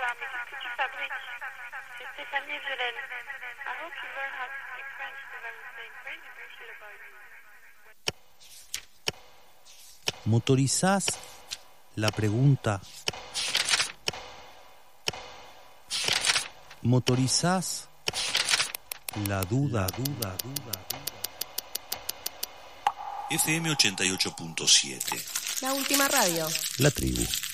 Petit Fabrique. C'est Stéphanie Violaine. I hope you learn how to speak French because I was saying crazy bullshit about you. ¿Motorizás la pregunta? ¿Motorizás la duda? FM 88.7. La última radio. La tribu.